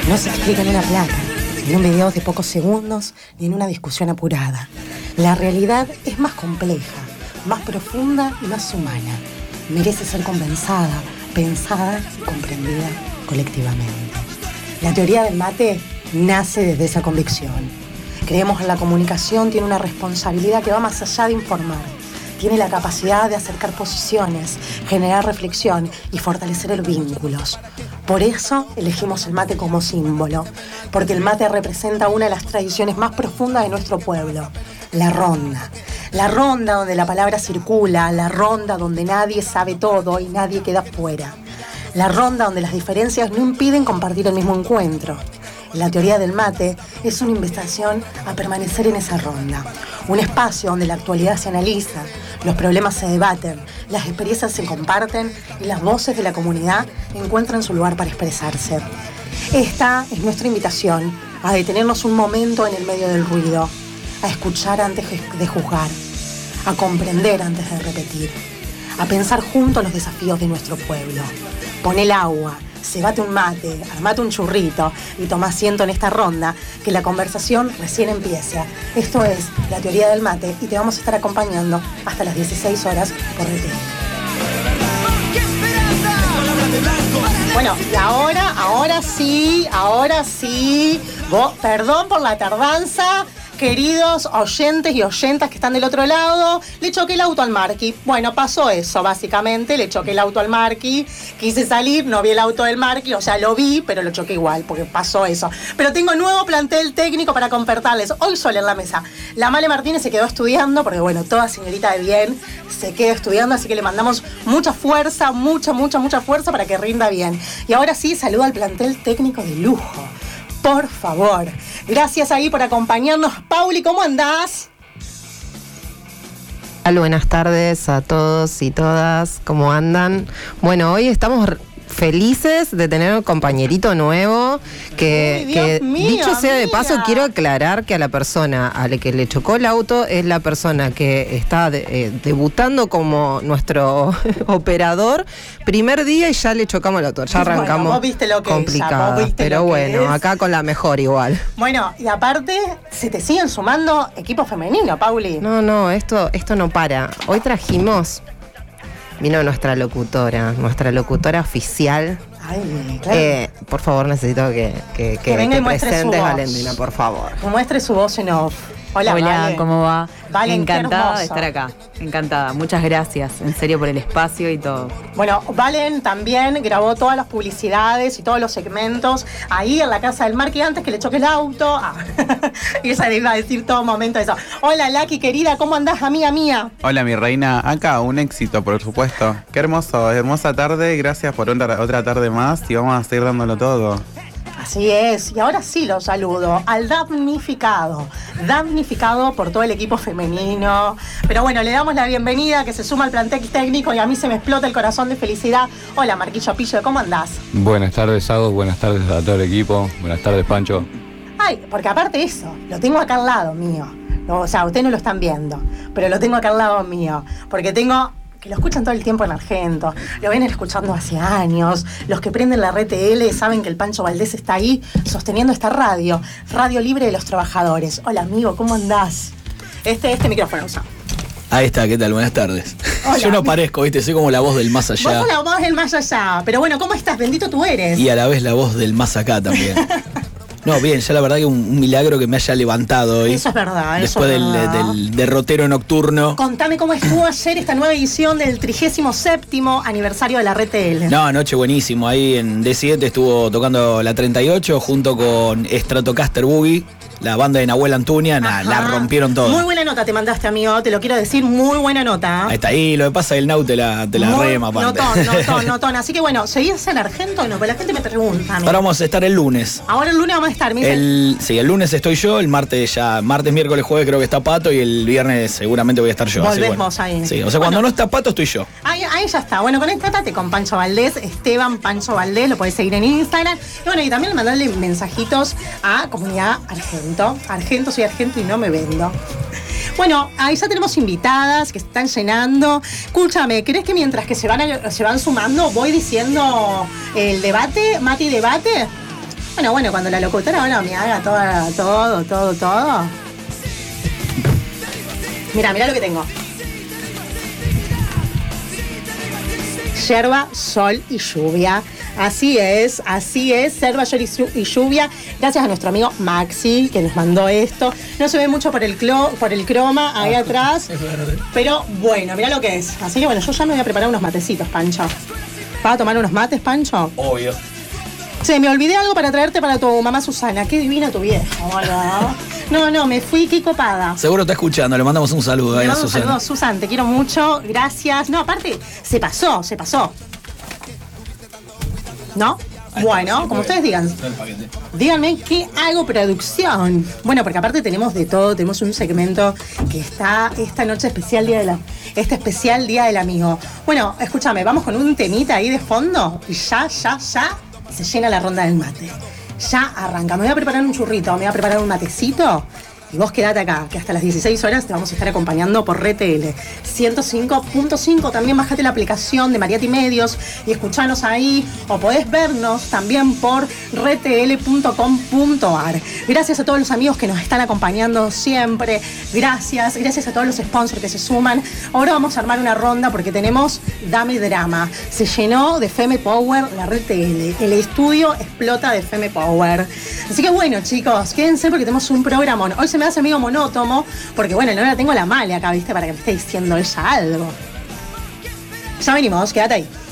No se explica en una placa, ni en un video de pocos segundos, ni en una discusión apurada. La realidad es más compleja, más profunda y más humana. Merece ser compensada, pensada y comprendida colectivamente. La teoría del mate nace desde esa convicción. Creemos en la comunicación, tiene una responsabilidad que va más allá de informar. Tiene la capacidad de acercar posiciones, generar reflexión y fortalecer vínculos. Por eso elegimos el mate como símbolo, porque el mate representa una de las tradiciones más profundas de nuestro pueblo, la ronda. La ronda donde la palabra circula, la ronda donde nadie sabe todo y nadie queda fuera. La ronda donde las diferencias no impiden compartir el mismo encuentro. La teoría del mate es una invitación a permanecer en esa ronda. Un espacio donde la actualidad se analiza, los problemas se debaten, las experiencias se comparten y las voces de la comunidad encuentran su lugar para expresarse. Esta es nuestra invitación a detenernos un momento en el medio del ruido, a escuchar antes de juzgar, a comprender antes de repetir, a pensar juntos los desafíos de nuestro pueblo. Pon el agua, cebate un mate, armate un churrito y toma asiento en esta ronda, que la conversación recién empieza. Esto es la teoría del mate y te vamos a estar acompañando hasta las 16 horas por RT. Bueno, y ahora sí, perdón por la tardanza. Queridos oyentes y oyentas que están del otro lado, le choqué el auto al Marqui. Bueno, pasó eso, básicamente, le choqué el auto al Marqui. Quise salir, no vi el auto del Marqui, o sea, lo vi, pero lo choqué igual, porque pasó eso. Pero tengo nuevo plantel técnico para compartirles. Hoy solo en la mesa. La Male Martínez se quedó estudiando, porque bueno, toda señorita de bien se queda estudiando, así que le mandamos mucha fuerza, mucha fuerza para que rinda bien. Y ahora sí, saludo al plantel técnico de lujo. Por favor. Gracias ahí por acompañarnos. Pauli, ¿cómo andás? Buenas tardes a todos y todas. ¿Cómo andan? Bueno, hoy estamos felices de tener un compañerito nuevo que mío, dicho sea de paso, quiero aclarar que a la persona a la que le chocó el auto es la persona que está debutando como nuestro operador. Primer día y ya le chocamos el auto, ya arrancamos. Bueno, vos viste lo que complicada, es, pero bueno, acá con la mejor igual. Bueno, y aparte se te siguen sumando equipos femeninos, Pauli. No, esto no para. Hoy vino nuestra locutora oficial. Ay, claro. Por favor, necesito que venga y muestre presentes, su voz. Valentina, por favor. Que muestre su voz en off. Hola, Vale. ¿Cómo va? Vale, encantada de estar acá. Encantada. Muchas gracias, en serio, por el espacio y todo. Bueno, Valen también grabó todas las publicidades y todos los segmentos ahí en la casa del Marqui antes que le choque el auto. Y ella le iba a decir todo momento eso. Hola, Laki, querida, ¿cómo andás, amiga mía? Hola, mi reina. Acá, un éxito, por supuesto. Qué hermosa tarde. Gracias por otra tarde más y vamos a seguir dándolo todo. Así es, y ahora sí lo saludo al damnificado por todo el equipo femenino. Pero bueno, le damos la bienvenida, que se suma al plantel técnico y a mí se me explota el corazón de felicidad. Hola, Marquillo Pillo, ¿cómo andás? Buenas tardes, Agus, buenas tardes a todo el equipo, buenas tardes, Pancho. Ay, porque aparte eso, lo tengo acá al lado mío. No, o sea, ustedes no lo están viendo, pero lo tengo acá al lado mío, porque tengo... que lo escuchan todo el tiempo en Argento, lo vienen escuchando hace años, los que prenden la RTL saben que el Pancho Valdés está ahí sosteniendo esta radio libre de los trabajadores. Hola, amigo, ¿cómo andás? Este micrófono usa. Ahí está, ¿qué tal? Buenas tardes. Hola, yo no parezco, ¿viste? Soy como la voz del más allá. Vos sos la voz del más allá, pero bueno, ¿cómo estás? Bendito tú eres. Y a la vez la voz del más acá también. No, bien, ya la verdad que un milagro que me haya levantado hoy. Eso es verdad. Después del derrotero nocturno. Contame cómo estuvo ayer esta nueva edición del 37º aniversario de la RTL. No, anoche buenísimo. Ahí en D7 estuvo tocando la 38 junto con Stratocaster Boogie, la banda de Nahuel Antuña. La rompieron toda. Muy buena nota te mandaste, amigo, te lo quiero decir, muy buena nota. Ahí está, ahí lo que pasa es que el Nau te la rema, aparte. Notón. Así que bueno, ¿seguís en Argento o no? Porque la gente me pregunta. Ahora vamos a estar el lunes. Ahora el lunes vamos a estar, Sí, el lunes estoy yo, el martes, miércoles, jueves creo que está Pato y el viernes seguramente voy a estar yo. Volvemos ahí. Sí, o sea, cuando no está Pato estoy yo. Ahí ya está. Bueno, conéctate con Pancho Valdés, Esteban Pancho Valdés, lo podés seguir en Instagram. Y bueno, y también mandarle mensajitos a Comunidad Argento. Argento, soy argento y no me vendo. Bueno, ahí ya tenemos invitadas que se están llenando. Escúchame, ¿crees que mientras que se van sumando voy diciendo el debate, Mati Debate? Bueno, cuando la locutora me haga todo. Mirá lo que tengo. Yerba, sol y lluvia. Así es, yerba, sol y lluvia. Gracias a nuestro amigo Maxi, que nos mandó esto. No se ve mucho por el croma ahí atrás. Pero bueno, mirá lo que es. Así que bueno, yo ya me voy a preparar unos matecitos, Pancho. ¿Vas a tomar unos mates, Pancho? Obvio. Sí, me olvidé algo para traerte para tu mamá Susana. Qué divina tu vieja, boludo. No, me fui, qué copada. Seguro está escuchando, le mandamos un saludo ahí a Susana. Saludos, Susan, te quiero mucho, gracias. No, aparte, se pasó. ¿No? Bueno, como ustedes digan. Díganme qué hago producción. Bueno, porque aparte tenemos de todo, tenemos un segmento que está esta noche especial especial Día del Amigo. Bueno, escúchame, vamos con un temita ahí de fondo y ya se llena la ronda del mate. Ya arranca. Me voy a preparar un churrito, me voy a preparar un matecito. Y vos quedate acá, que hasta las 16 horas te vamos a estar acompañando por RTL 105.5. También bajate la aplicación de Mariati Medios y escuchanos ahí. O podés vernos también por rtl.com.ar. Gracias a todos los amigos que nos están acompañando siempre. Gracias a todos los sponsors que se suman. Ahora vamos a armar una ronda porque tenemos Dame Drama. Se llenó de Feme Power la RTL. El estudio explota de Feme Power. Así que bueno, chicos, quédense porque tenemos un programón. Hoy se me hace medio monótono, porque bueno, no la tengo la mala acá, ¿viste? Para que me esté diciendo ella algo. Ya venimos, quédate ahí.